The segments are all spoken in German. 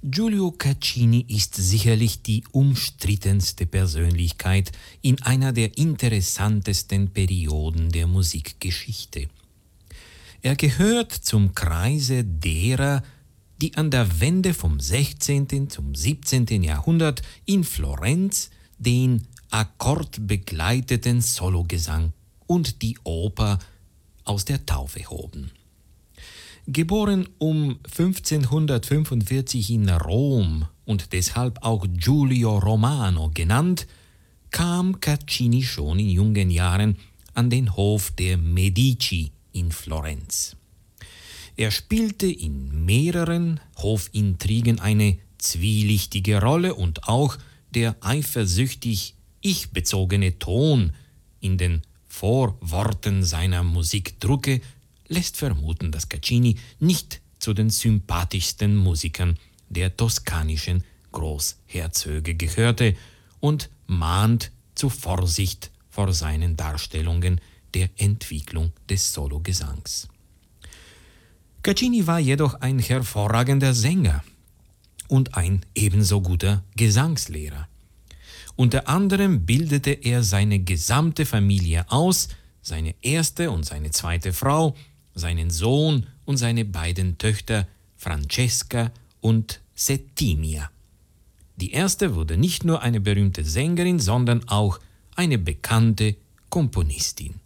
Giulio Caccini ist sicherlich die umstrittenste Persönlichkeit in einer der interessantesten Perioden der Musikgeschichte. Er gehört zum Kreise derer, die an der Wende vom 16. zum 17. Jahrhundert in Florenz den akkordbegleiteten Sologesang und die Oper aus der Taufe hoben. Geboren um 1545 in Rom und deshalb auch Giulio Romano genannt, kam Caccini schon in jungen Jahren an den Hof der Medici in Florenz. Er spielte in mehreren Hofintrigen eine zwielichtige Rolle und auch der eifersüchtig ich-bezogene Ton in den Vorworten seiner Musikdrucke lässt vermuten, dass Caccini nicht zu den sympathischsten Musikern der toskanischen Großherzöge gehörte und mahnt zu Vorsicht vor seinen Darstellungen der Entwicklung des Sologesangs. Caccini war jedoch ein hervorragender Sänger und ein ebenso guter Gesangslehrer. Unter anderem bildete er seine gesamte Familie aus, seine erste und seine zweite Frau, seinen Sohn und seine beiden Töchter Francesca und Settimia. Die erste wurde nicht nur eine berühmte Sängerin, sondern auch eine bekannte Komponistin.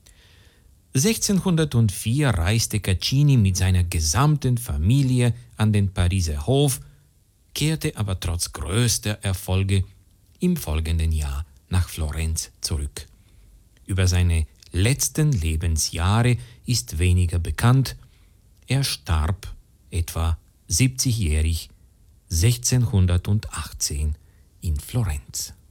1604 reiste Caccini mit seiner gesamten Familie an den Pariser Hof, kehrte aber trotz größter Erfolge im folgenden Jahr nach Florenz zurück. Über seine letzten Lebensjahre ist weniger bekannt. Er starb etwa 70-jährig 1618 in Florenz.